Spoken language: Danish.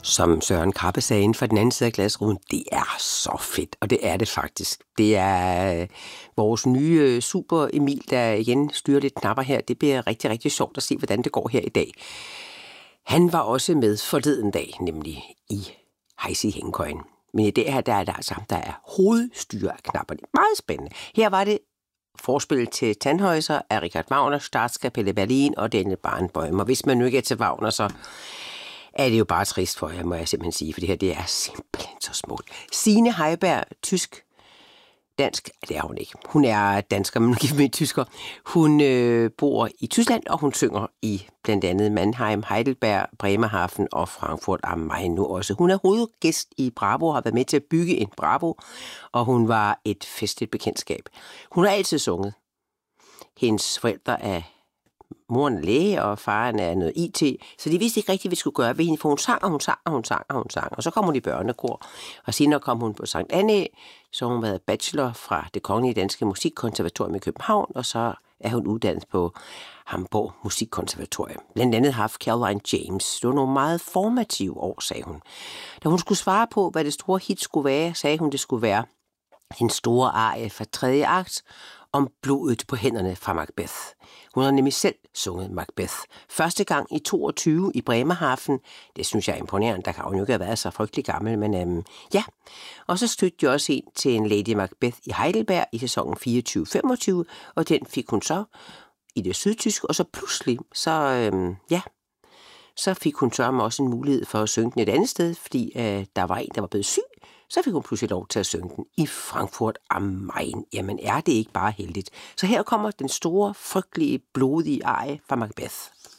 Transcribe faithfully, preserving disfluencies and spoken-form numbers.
Som Søren Krabbe sagde inden for den anden side af glasruden, det er så fedt, og det er det faktisk. Det er vores nye Super Emil, der igen styrer lidt knapper her. Det bliver rigtig, rigtig sjovt at se, hvordan det går her i dag. Han var også med forleden dag, nemlig i Hejse i hængekøjen. Men i dag her, der er der altså, der er hovedstyre af knapperne. Meget spændende. Her var det forspil til Tannhäuser af Richard Wagner, Staatskapelle Berlin og Daniel Barenboim. Og hvis man nu ikke er til Wagner, så er det jo bare trist for jer, må jeg simpelthen sige, for det her, det er simpelthen så smukt. Signe Heiberg, tysk, dansk, det er hun ikke. Hun er dansker, men gift med tysker. Hun øh, bor i Tyskland, og hun synger i blandt andet Mannheim, Heidelberg, Bremerhaven og Frankfurt am Main nu også. Hun er hovedgæst i Bravo og har været med til at bygge en Bravo, og hun var et festligt bekendtskab. Hun har altid sunget. Hendes forældre er moren er læge, og faren er noget I T, så de vidste ikke rigtigt, hvad vi skulle gøre ved hende, for hun sang, og hun sang, og hun sang, og hun sang. Og så kom hun i børnekor, og senere kom hun på Sankt Annæ, så hun været bachelor fra Det Kongelige Danske Musikkonservatorium i København, og så er hun uddannet på Hamburg Musikkonservatorium. Blandt andet har haft Caroline James. Det var nogle meget formative år, sagde hun. Da hun skulle svare på, hvad det store hit skulle være, sagde hun, det skulle være en store arie fra tredje akt, om blodet på hænderne fra Macbeth. Hun har nemlig selv sunget Macbeth. Første gang i toogtyve i Bremerhaven. Det synes jeg er imponerende. Der kan hun jo ikke have været så frygtelig gammel, men øhm, ja. Og så stødte jeg også ind til en Lady Macbeth i Heidelberg i sæsonen fireogtyve femogtyve, og den fik hun så i det sydtyske, og så pludselig, så øhm, ja, så fik hun så også en mulighed for at synge den et andet sted, fordi øh, der var en, der var blevet syg. Så fik hun pludselig lov til at synge den i Frankfurt am Main. Jamen er det ikke bare heldigt? Så her kommer den store, frygtelige, blodige arie fra Macbeth.